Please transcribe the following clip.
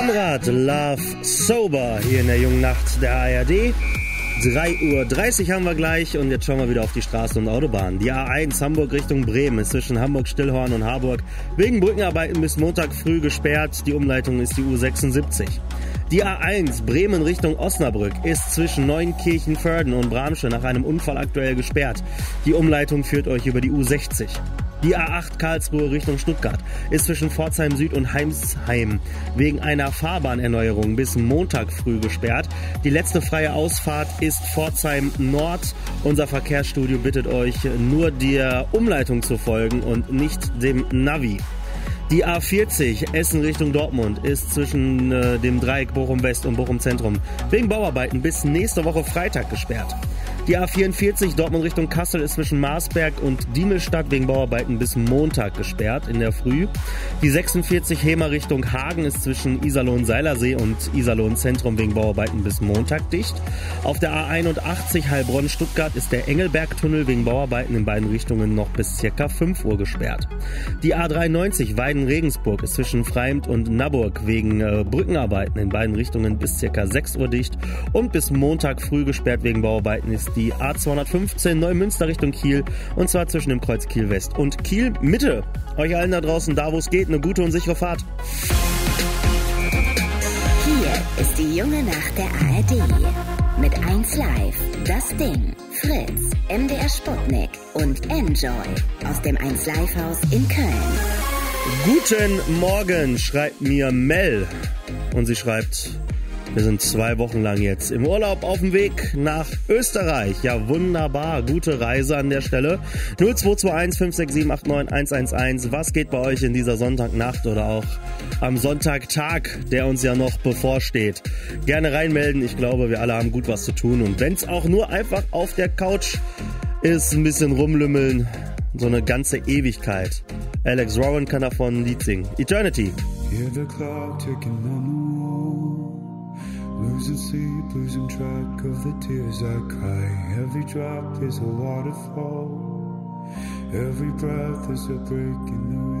Konrad Love Sober hier in der jungen Nacht der ARD. 3:30 Uhr haben wir gleich und jetzt schauen wir wieder auf die Straßen und Autobahnen. Die A1 Hamburg Richtung Bremen ist zwischen Hamburg-Stillhorn und Harburg wegen Brückenarbeiten bis Montag früh gesperrt. Die Umleitung ist die U76. Die A1 Bremen Richtung Osnabrück ist zwischen Neunkirchen-Vörden und Bramsche nach einem Unfall aktuell gesperrt. Die Umleitung führt euch über die U60. Die A8 Karlsruhe Richtung Stuttgart ist zwischen Pforzheim Süd und Heimsheim wegen einer Fahrbahnerneuerung bis Montag früh gesperrt. Die letzte freie Ausfahrt ist Pforzheim Nord. Unser Verkehrsstudio bittet euch, nur der Umleitung zu folgen und nicht dem Navi. Die A40 Essen Richtung Dortmund ist zwischen dem Dreieck Bochum West und Bochum Zentrum wegen Bauarbeiten bis nächste Woche Freitag gesperrt. Die A44 Dortmund Richtung Kassel ist zwischen Marsberg und Diemelstadt wegen Bauarbeiten bis Montag gesperrt in der Früh. Die 46 Hemer Richtung Hagen ist zwischen Iserlohn-Seilersee und Iserlohn-Zentrum wegen Bauarbeiten bis Montag dicht. Auf der A81 Heilbronn-Stuttgart ist der Engelbergtunnel wegen Bauarbeiten in beiden Richtungen noch bis ca. 5 Uhr gesperrt. Die A93 Weiden-Regensburg ist zwischen Freimt und Naburg wegen Brückenarbeiten in beiden Richtungen bis ca. 6 Uhr dicht und bis Montag früh gesperrt wegen Bauarbeiten ist die A215 Neumünster Richtung Kiel und zwar zwischen dem Kreuz Kiel West und Kiel Mitte. Euch allen da draußen, da wo es geht, eine gute und sichere Fahrt. Hier ist die junge Nacht der ARD. Mit 1 Live, Das Ding, Fritz, MDR Sputnik und Enjoy aus dem 1 Live Haus in Köln. Guten Morgen, schreibt mir Mel. Und sie schreibt: Wir sind 2 Wochen lang jetzt im Urlaub auf dem Weg nach Österreich. Ja, wunderbar. Gute Reise an der Stelle. 0221 567 89 111. Was geht bei euch in dieser Sonntagnacht oder auch am Sonntagtag, der uns ja noch bevorsteht? Gerne reinmelden. Ich glaube, wir alle haben gut was zu tun. Und wenn es auch nur einfach auf der Couch ist, ein bisschen rumlümmeln. So eine ganze Ewigkeit. Alex Rowan kann davon ein Lied singen. Eternity. Hear the clock ticking on the wall. Losing sleep, losing track of the tears I cry. Every drop is a waterfall. Every breath is a break in the